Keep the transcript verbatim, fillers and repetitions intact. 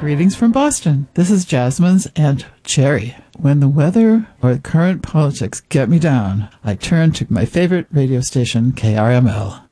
Greetings from Boston. This is Jasmine's Aunt Cherry. When the weather or current politics get me down, I turn to my favorite radio station, K R M L.